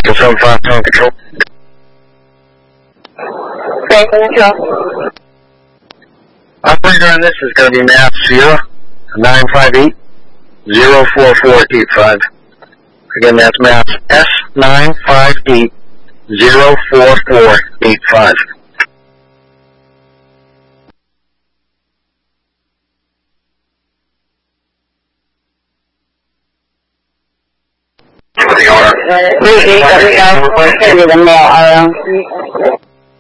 75 Town Control. Thank you. Operator on this is going to be Mass 958-04485. Again, that's Mass S958-04485. The mail,